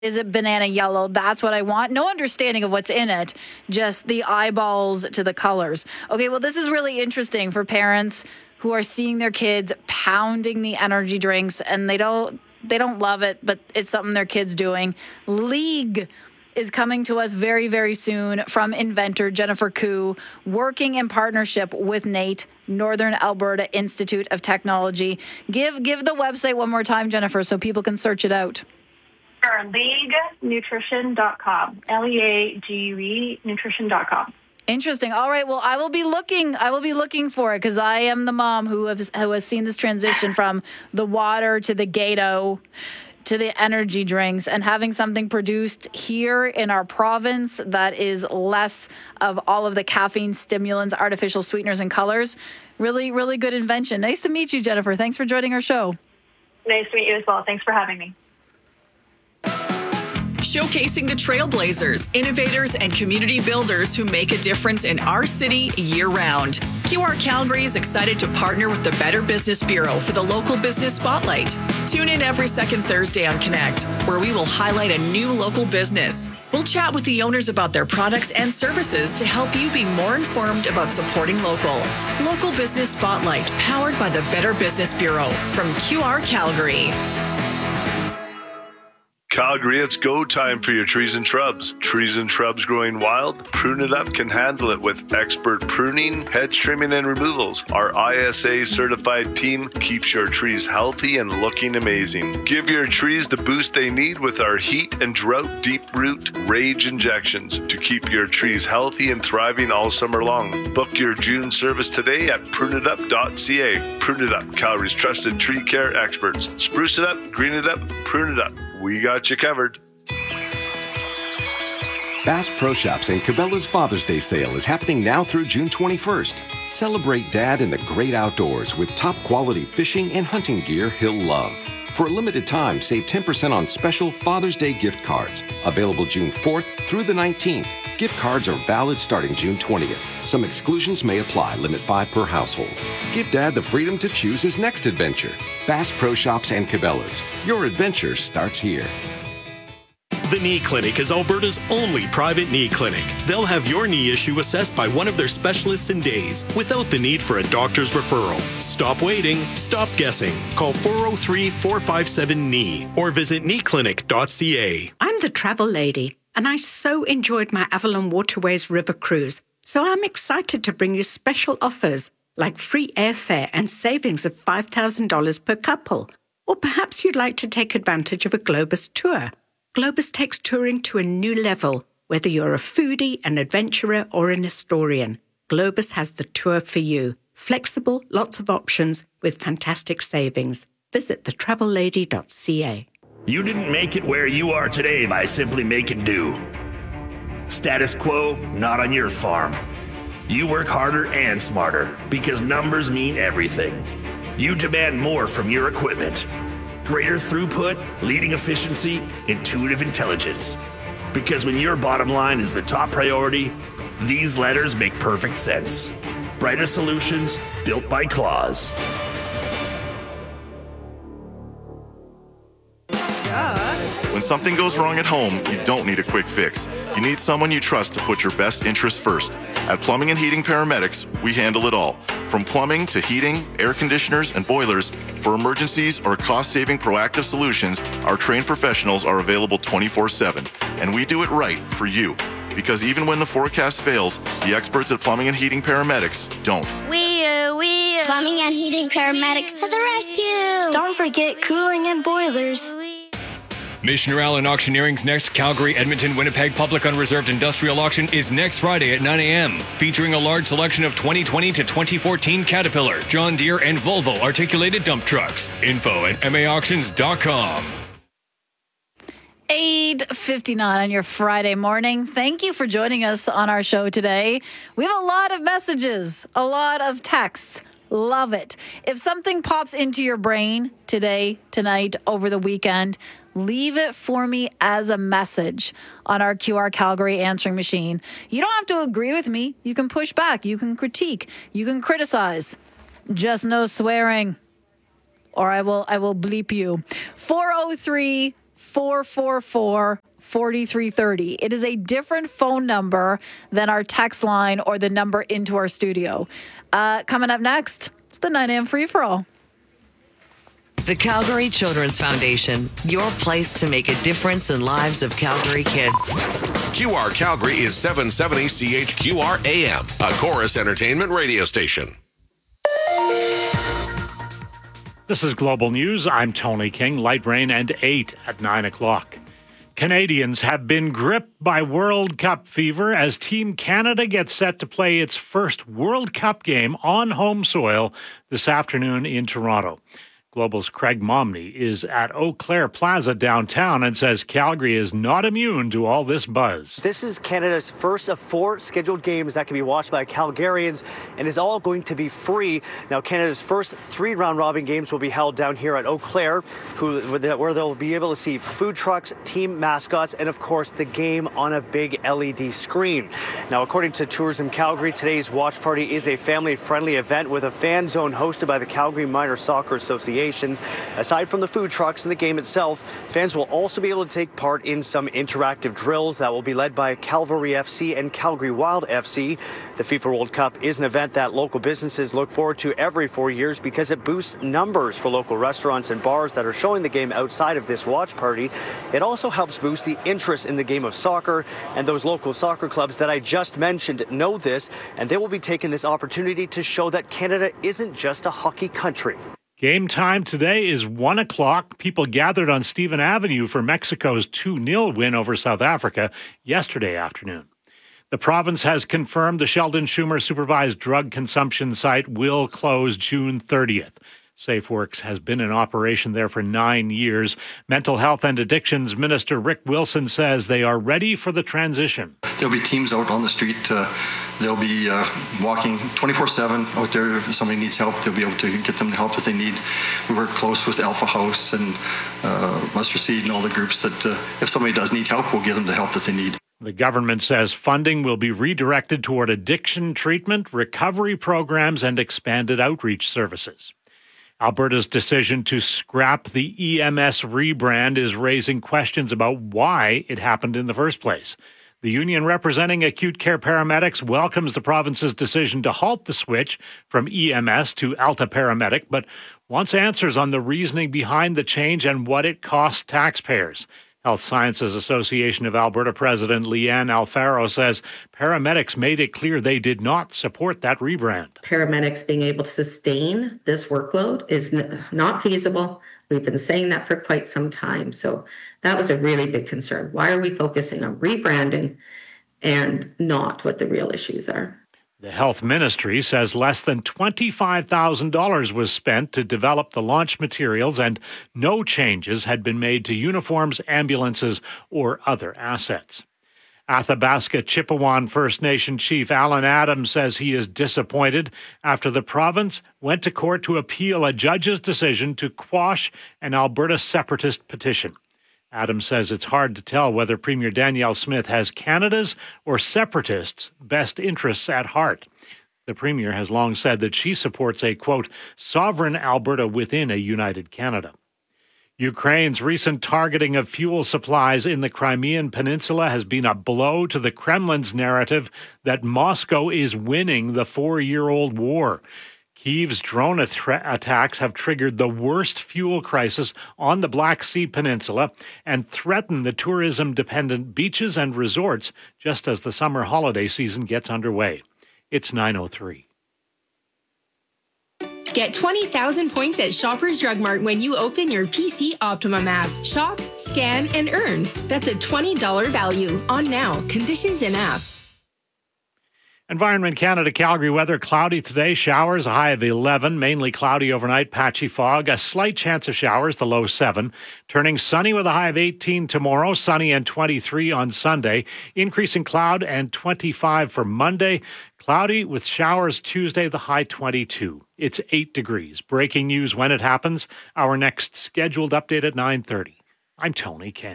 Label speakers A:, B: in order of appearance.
A: Is it banana yellow? That's what I want. No understanding of what's in it, just the eyeballs to the colors. Okay, well, this is really interesting for parents who are seeing their kids pounding the energy drinks and they don't love it, but it's something their kids doing. League is coming to us very, very soon from inventor Jennifer Koo, working in partnership with NAIT, Northern Alberta Institute of Technology. Give the website one more time, Jennifer, so people can search it out.
B: Sure, leaguenutrition.com, LEAGUE nutrition.com.
A: Interesting. All right. Well, I will be looking for it because I am the mom who has seen this transition from the water to the Gato to the energy drinks, and having something produced here in our province that is less of all of the caffeine, stimulants, artificial sweeteners, and colors. Really, really good invention. Nice to meet you, Jennifer. Thanks for joining our show.
B: Nice to meet you as well. Thanks for having me.
C: Showcasing the trailblazers, innovators, and community builders who make a difference in our city year-round. QR Calgary is excited to partner with the Better Business Bureau for the Local Business Spotlight. Tune in every second Thursday on Connect, where we will highlight a new local business. We'll chat with the owners about their products and services to help you be more informed about supporting local. Local Business Spotlight, powered by the Better Business Bureau from QR Calgary.
D: Calgary, it's go time for your trees and shrubs. Trees and shrubs growing wild? Prune It Up can handle it with expert pruning, hedge trimming, and removals. Our ISA certified team keeps your trees healthy and looking amazing. Give your trees the boost they need with our heat and drought deep root rage injections to keep your trees healthy and thriving all summer long. Book your June service today at pruneitup.ca. Prune It Up, Calgary's trusted tree care experts. Spruce it up, green it up, prune it up. We got you covered.
E: Bass Pro Shops and Cabela's Father's Day sale is happening now through June 21st. Celebrate Dad in the great outdoors with top quality fishing and hunting gear he'll love. For a limited time, save 10% on special Father's Day gift cards. Available June 4th through the 19th. Gift cards are valid starting June 20th. Some exclusions may apply. Limit 5 per household. Give Dad the freedom to choose his next adventure. Bass Pro Shops and Cabela's. Your adventure starts here.
F: The Knee Clinic is Alberta's only private knee clinic. They'll have your knee issue assessed by one of their specialists in days without the need for a doctor's referral. Stop waiting. Stop guessing. Call 403-457-KNEE or visit kneeclinic.ca.
G: I'm the travel lady, and I so enjoyed my Avalon Waterways River cruise. So I'm excited to bring you special offers like free airfare and savings of $5,000 per couple. Or perhaps you'd like to take advantage of a Globus tour. Globus takes touring to a new level, whether you're a foodie, an adventurer, or an historian. Globus has the tour for you. Flexible, lots of options with fantastic savings. Visit thetravellady.ca.
H: You didn't make it where you are today by simply making do. Status quo, not on your farm. You work harder and smarter because numbers mean everything. You demand more from your equipment. Greater throughput, leading efficiency, intuitive intelligence. Because when your bottom line is the top priority, these letters make perfect sense. Brighter solutions built by Claws.
I: When something goes wrong at home, you don't need a quick fix. You need someone you trust to put your best interests first. At Plumbing and Heating Paramedics, we handle it all. From plumbing to heating, air conditioners, and boilers, for emergencies or cost-saving proactive solutions, our trained professionals are available 24/7. And we do it right for you. Because even when the forecast fails, the experts at Plumbing and Heating Paramedics don't.
J: Plumbing and Heating Paramedics to the rescue!
K: Don't forget cooling and boilers.
L: Missioner Allen Auctioneering's next Calgary, Edmonton, Winnipeg Public Unreserved Industrial Auction is next Friday at 9 a.m., featuring a large selection of 2020 to 2014 Caterpillar, John Deere, and Volvo articulated dump trucks. Info at maauctions.com.
A: 8:59 on your Friday morning. Thank you for joining us on our show today. We have a lot of messages, a lot of texts. Love it. If something pops into your brain today, tonight, over the weekend, leave it for me as a message on our QR Calgary answering machine. You don't have to agree with me. You can push back. You can critique. You can criticize. Just no swearing, or I will bleep you. 403 444-4330. It is a different phone number than our text line or the number into our studio. Coming up next, it's the 9 a.m. free-for-all.
M: The Calgary Children's Foundation, your place to make a difference in lives of Calgary kids.
N: QR Calgary is 770 CHQR AM, a Chorus Entertainment radio station.
O: This is Global News. I'm Tony King. Light rain and 8 at 9 o'clock. Canadians have been gripped by World Cup fever as Team Canada gets set to play its first World Cup game on home soil this afternoon in Toronto. Global's Craig Momney is at Eau Claire Plaza downtown and says Calgary is not immune to all this buzz.
P: This is Canada's first of 4 scheduled games that can be watched by Calgarians and is all going to be free. Now, Canada's first 3 round-robin games will be held down here at Eau Claire, where they'll be able to see food trucks, team mascots, and, of course, the game on a big LED screen. Now, according to Tourism Calgary, today's watch party is a family-friendly event with a fan zone hosted by the Calgary Minor Soccer Association. Aside from the food trucks and the game itself, fans will also be able to take part in some interactive drills that will be led by Calvary FC and Calgary Wild FC. The FIFA World Cup is an event that local businesses look forward to every 4 years because it boosts numbers for local restaurants and bars that are showing the game outside of this watch party. It also helps boost the interest in the game of soccer, and those local soccer clubs that I just mentioned know this, and they will be taking this opportunity to show that Canada isn't just a hockey country.
O: Game time today is 1 o'clock. People gathered on Stephen Avenue for Mexico's 2-0 win over South Africa yesterday afternoon. The province has confirmed the Sheldon Schumer supervised drug consumption site will close June 30th. SafeWorks has been in operation there for 9 years. Mental Health and Addictions Minister Rick Wilson says they are ready for the transition.
Q: There'll be teams out on the street. They'll be walking 24/7 out there. If somebody needs help, they'll be able to get them the help that they need. We work close with Alpha House and Mustard Seed and all the groups that if somebody does need help, we'll get them the help that they need.
O: The government says funding will be redirected toward addiction treatment, recovery programs, and expanded outreach services. Alberta's decision to scrap the EMS rebrand is raising questions about why it happened in the first place. The union representing acute care paramedics welcomes the province's decision to halt the switch from EMS to Alta Paramedic, but wants answers on the reasoning behind the change and what it costs taxpayers. Health Sciences Association of Alberta President Leanne Alfaro says paramedics made it clear they did not support that rebrand.
R: Paramedics being able to sustain this workload is not feasible. We've been saying that for quite some time. So that was a really big concern. Why are we focusing on rebranding and not what the real issues are?
O: The health ministry says less than $25,000 was spent to develop the launch materials and no changes had been made to uniforms, ambulances, or other assets. Athabasca Chippewan First Nation Chief Alan Adams says he is disappointed after the province went to court to appeal a judge's decision to quash an Alberta separatist petition. Adams says it's hard to tell whether Premier Danielle Smith has Canada's or separatists' best interests at heart. The Premier has long said that she supports a, quote, sovereign Alberta within a united Canada. Ukraine's recent targeting of fuel supplies in the Crimean Peninsula has been a blow to the Kremlin's narrative that Moscow is winning the 4-year-old war. Kyiv's drone attacks have triggered the worst fuel crisis on the Black Sea Peninsula and threaten the tourism-dependent beaches and resorts just as the summer holiday season gets underway. It's 9:03.
S: Get 20,000 points at Shoppers Drug Mart when you open your PC Optimum app. Shop, scan, and earn. That's a $20 value. On now. Conditions in app.
O: Environment Canada Calgary weather, cloudy today, showers, a high of 11, mainly cloudy overnight, patchy fog, a slight chance of showers, the low 7, turning sunny with a high of 18 tomorrow, sunny and 23 on Sunday, increasing cloud and 25 for Monday, cloudy with showers Tuesday, the high 22. It's 8 degrees. Breaking news when it happens, our next scheduled update at 9:30. I'm Tony King.